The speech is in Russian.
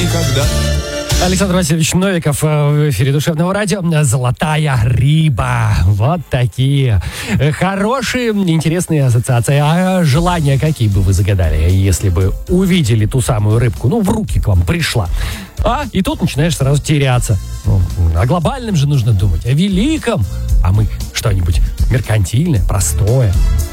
никогда. Александр Васильевич Новиков в эфире Душевного радио. «Золотая рыба». Вот такие хорошие, интересные ассоциации. А желания какие бы вы загадали, если бы увидели ту самую рыбку? Ну, в руки к вам пришла. И тут начинаешь сразу теряться. О глобальном же нужно думать, о великом. А мы что-нибудь меркантильное, простое.